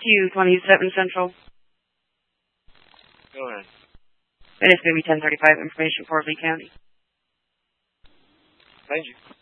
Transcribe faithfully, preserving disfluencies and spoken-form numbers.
Q twenty-seven Central. Go ahead. And it's going to be ten thirty-five information for Lee County. Thank you.